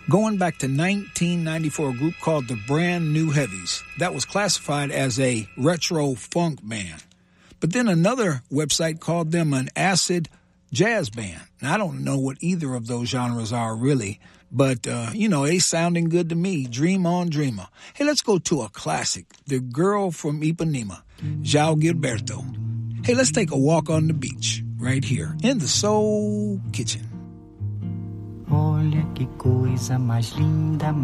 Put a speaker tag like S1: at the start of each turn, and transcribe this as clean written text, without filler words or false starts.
S1: Going back to 1994, a group called the Brand New Heavies. That was classified as a retro funk band. But then another website called them an acid jazz band. Now, I don't know what either of those genres are really, but, they sounding good to me. Dream on, Dreamer. Hey, let's go to a classic. The Girl from Ipanema, João Gilberto. Hey, let's take a walk on the beach right here in the Soul Kitchen.
S2: Olha que coisa mais linda,